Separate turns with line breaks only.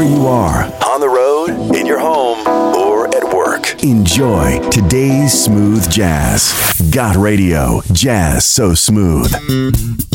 you are,
On the road, in your home, or at work.
enjoy today's smooth jazz. Got Radio. Jazz so smooth.